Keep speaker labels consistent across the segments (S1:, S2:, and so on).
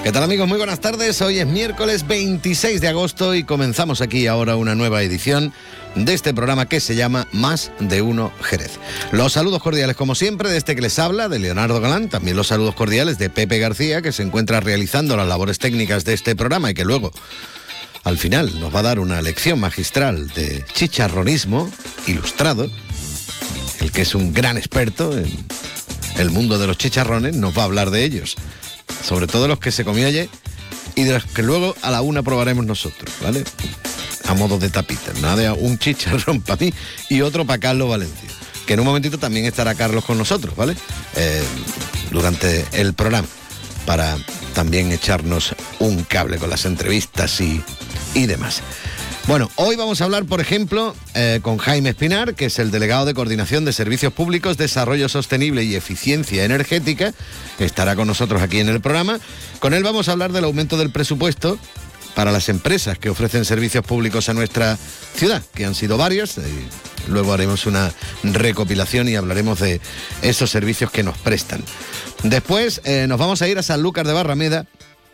S1: ¿Qué tal, amigos? Muy buenas tardes. Hoy es miércoles 26 de agosto y comenzamos aquí ahora una nueva edición de este programa que se llama Más de Uno Jerez. Los saludos cordiales, como siempre, de este que les habla, de Leonardo Galán. También los saludos cordiales de Pepe García, que se encuentra realizando las labores técnicas de este programa y que luego, al final, nos va a dar una lección magistral de chicharronismo ilustrado. El que es un gran experto en el mundo de los chicharrones nos va a hablar de ellos. Sobre todo los que se comió ayer y de los que luego a la una probaremos nosotros, ¿vale? A modo de tapita, nada, un chicharrón para mí y otro para Carlos Valencia, que en un momentito también estará Carlos con nosotros, ¿vale? Durante el programa, para también echarnos un cable con las entrevistas y demás. Bueno, hoy vamos a hablar, por ejemplo, con Jaime Espinar, que es el delegado de Coordinación de Servicios Públicos, Desarrollo Sostenible y Eficiencia Energética. Estará con nosotros aquí en el programa. Con él vamos a hablar del aumento del presupuesto para las empresas que ofrecen servicios públicos a nuestra ciudad, que han sido varias. Luego haremos una recopilación y hablaremos de esos servicios que nos prestan. Después nos vamos a ir a Sanlúcar de Barrameda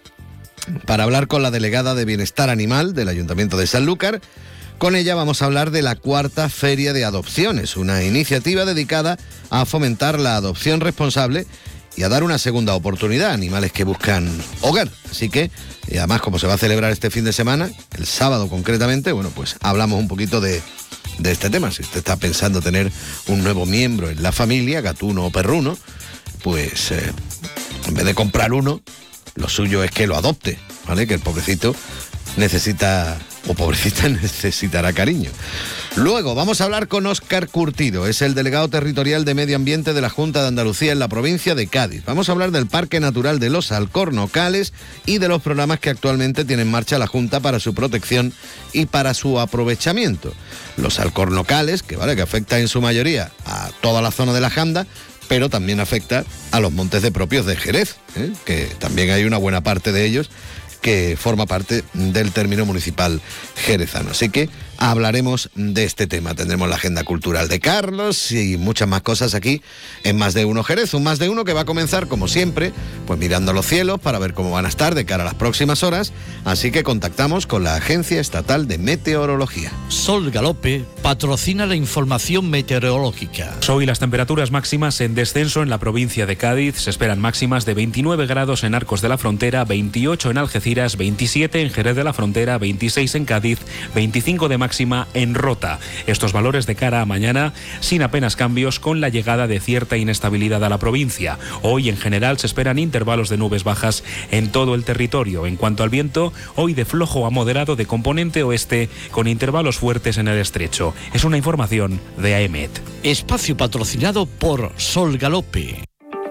S1: para hablar con la delegada de Bienestar Animal del Ayuntamiento de Sanlúcar. Con ella vamos a hablar de la cuarta Feria de Adopciones, una iniciativa dedicada a fomentar la adopción responsable y a dar una segunda oportunidad a animales que buscan hogar. Así que, y además, como se va a celebrar este fin de semana, el sábado concretamente, bueno, pues hablamos un poquito de este tema. Si usted está pensando tener un nuevo miembro en la familia, gatuno o perruno, pues en vez de comprar uno, lo suyo es que lo adopte, ¿vale? Que el pobrecito necesita, o pobrecita necesitará cariño. Luego vamos a hablar con Óscar Curtido, es el delegado territorial de Medio Ambiente de la Junta de Andalucía en la provincia de Cádiz. Vamos a hablar del Parque Natural de los Alcornocales y de los programas que actualmente tiene en marcha la Junta para su protección y para su aprovechamiento. Los Alcornocales, que afecta en su mayoría a toda la zona de la Janda, pero también afecta a los montes de propios de Jerez, que también hay una buena parte de ellos que forma parte del término municipal jerezano. Así que hablaremos de este tema. Tendremos la agenda cultural de Carlos y muchas más cosas aquí en Más de Uno Jerez. Un Más de Uno que va a comenzar, como siempre, pues mirando los cielos para ver cómo van a estar de cara a las próximas horas. Así que contactamos con la Agencia Estatal de Meteorología.
S2: Sol Galope patrocina la información meteorológica.
S3: Hoy las temperaturas máximas en descenso en la provincia de Cádiz. Se esperan máximas de 29 grados en Arcos de la Frontera, 28 en Algeciras, 27 en Jerez de la Frontera, 26 en Cádiz, 25 de máxima en Rota. Estos valores de cara a mañana sin apenas cambios, con la llegada de cierta inestabilidad a la provincia. Hoy en general se esperan intervalos de nubes bajas en todo el territorio. En cuanto al viento, hoy de flojo a moderado de componente oeste, con intervalos fuertes en el estrecho. Es una información de AEMET.
S2: Espacio patrocinado por Sol Galope.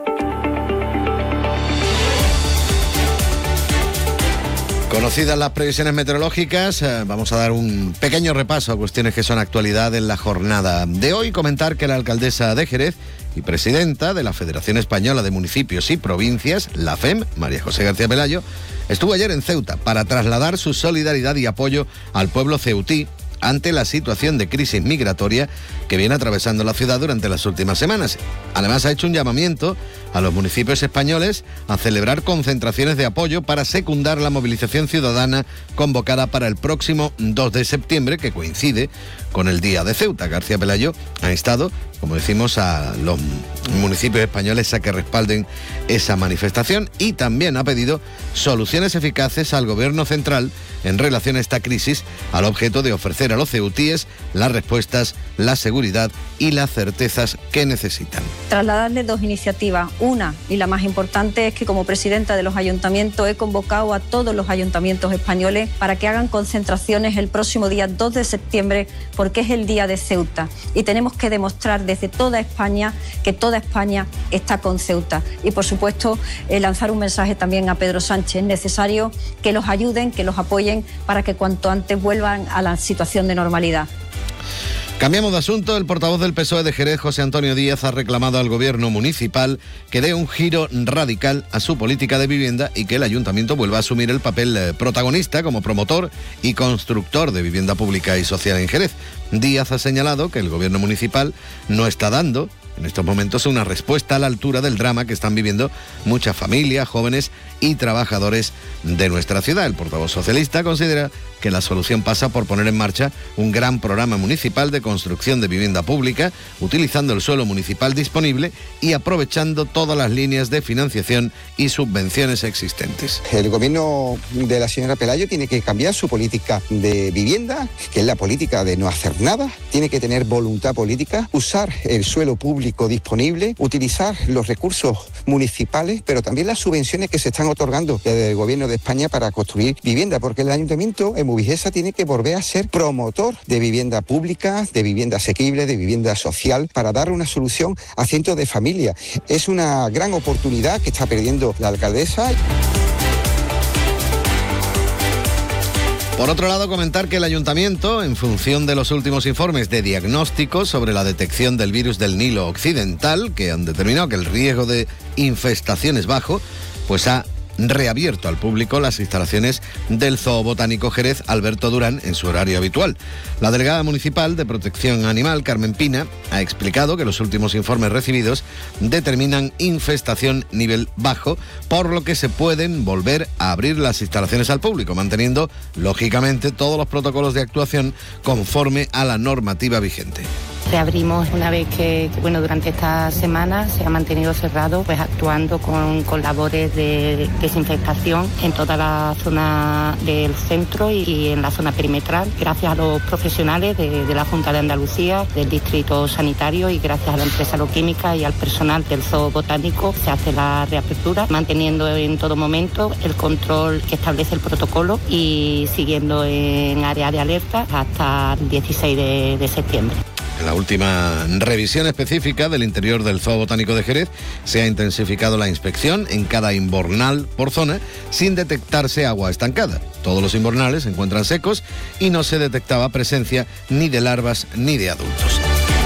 S1: Conocidas las previsiones meteorológicas, vamos a dar un pequeño repaso a cuestiones que son actualidad en la jornada de hoy. Comentar que la alcaldesa de Jerez y presidenta de la Federación Española de Municipios y Provincias, la FEM, María José García Pelayo, estuvo ayer en Ceuta para trasladar su solidaridad y apoyo al pueblo ceutí ante la situación de crisis migratoria que viene atravesando la ciudad durante las últimas semanas. Además, ha hecho un llamamiento a los municipios españoles a celebrar concentraciones de apoyo para secundar la movilización ciudadana convocada para el próximo 2 de septiembre, que coincide con el Día de Ceuta. García Pelayo ha instado, como decimos, a los municipios españoles a que respalden esa manifestación y también ha pedido soluciones eficaces al gobierno central en relación a esta crisis, al objeto de ofrecer a los ceutíes las respuestas, la seguridad y las certezas que necesitan.
S4: Trasladarles dos iniciativas. Una, y la más importante, es que como presidenta de los ayuntamientos he convocado a todos los ayuntamientos españoles para que hagan concentraciones el próximo día 2 de septiembre, porque es el Día de Ceuta. Y tenemos que demostrar desde toda España que toda España está con Ceuta. Y por supuesto, lanzar un mensaje también a Pedro Sánchez. Es necesario que los ayuden, que los apoyen para que cuanto antes vuelvan a la situación de normalidad.
S1: Cambiamos de asunto. El portavoz del PSOE de Jerez, José Antonio Díaz, ha reclamado al gobierno municipal que dé un giro radical a su política de vivienda y que el ayuntamiento vuelva a asumir el papel protagonista como promotor y constructor de vivienda pública y social en Jerez. Díaz ha señalado que el gobierno municipal no está dando en estos momentos una respuesta a la altura del drama que están viviendo muchas familias, jóvenes y trabajadores de nuestra ciudad. El portavoz socialista considera que la solución pasa por poner en marcha un gran programa municipal de construcción de vivienda pública, utilizando el suelo municipal disponible y aprovechando todas las líneas de financiación y subvenciones existentes.
S5: El gobierno de la señora Pelayo tiene que cambiar su política de vivienda, que es la política de no hacer nada, tiene que tener voluntad política, usar el suelo público disponible, utilizar los recursos municipales, pero también las subvenciones que se están otorgando desde el gobierno de España para construir vivienda, porque el ayuntamiento en Movigesa tiene que volver a ser promotor de vivienda pública, de vivienda asequible, de vivienda social, para dar una solución a cientos de familias. Es una gran oportunidad que está perdiendo la alcaldesa.
S1: Por otro lado, comentar que el ayuntamiento, en función de los últimos informes de diagnóstico sobre la detección del virus del Nilo Occidental, que han determinado que el riesgo de infestación es bajo, pues ha reabierto al público las instalaciones del Zoo Botánico Jerez Alberto Durán en su horario habitual. La delegada municipal de Protección Animal, Carmen Pina, ha explicado que los últimos informes recibidos determinan infestación nivel bajo, por lo que se pueden volver a abrir las instalaciones al público, manteniendo, lógicamente, todos los protocolos de actuación conforme a la normativa vigente.
S6: Reabrimos una vez que durante esta semana se ha mantenido cerrado, pues actuando con labores de desinfectación en toda la zona del centro y en la zona perimetral, gracias a los profesionales de la Junta de Andalucía, del Distrito Sanitario y gracias a la empresa Loquímica y al personal del Zoo Botánico se hace la reapertura, manteniendo en todo momento el control que establece el protocolo y siguiendo en área de alerta hasta el 16 de septiembre.
S1: En la última revisión específica del interior del Zoo Botánico de Jerez se ha intensificado la inspección en cada invernal por zona sin detectarse agua estancada. Todos los invernales se encuentran secos y no se detectaba presencia ni de larvas ni de adultos.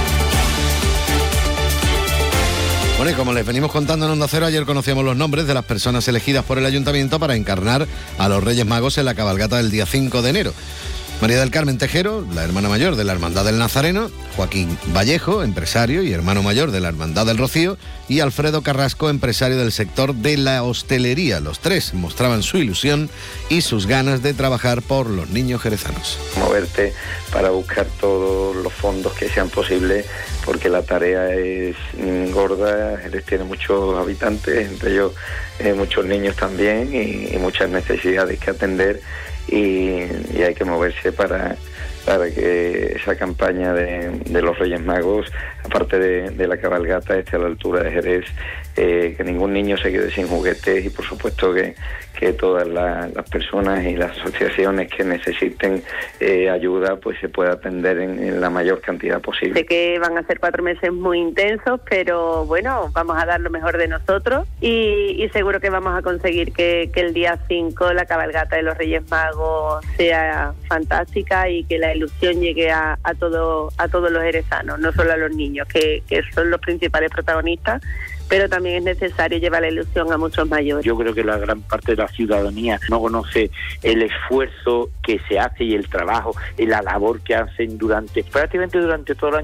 S1: Bueno, y como les venimos contando en Onda Cero, ayer conocíamos los nombres de las personas elegidas por el Ayuntamiento para encarnar a los Reyes Magos en la cabalgata del día 5 de enero. María del Carmen Tejero, la hermana mayor de la Hermandad del Nazareno, Joaquín Vallejo, empresario y hermano mayor de la Hermandad del Rocío, y Alfredo Carrasco, empresario del sector de la hostelería. Los tres mostraban su ilusión y sus ganas de trabajar por los niños jerezanos.
S7: Moverte para buscar todos los fondos que sean posibles, porque la tarea es gorda. Jerez tiene muchos habitantes, entre ellos muchos niños también y muchas necesidades que atender. Y hay que moverse para que esa campaña de los Reyes Magos, aparte de la cabalgata, esté a la altura de Jerez, que ningún niño se quede sin juguetes y por supuesto que todas las personas y las asociaciones que necesiten ayuda pues se pueda atender en la mayor cantidad posible.
S8: Sé que van a ser 4 meses muy intensos, pero bueno, vamos a dar lo mejor de nosotros y seguro que vamos a conseguir que el día 5 la cabalgata de los Reyes Magos sea fantástica y que la ilusión llegue a todos los jerezanos, no solo a los niños, que son los principales protagonistas, pero también es necesario llevar la ilusión a muchos mayores.
S9: Yo creo que la gran parte de la ciudadanía no conoce el esfuerzo que se hace y el trabajo y la labor que hacen prácticamente durante todo el año.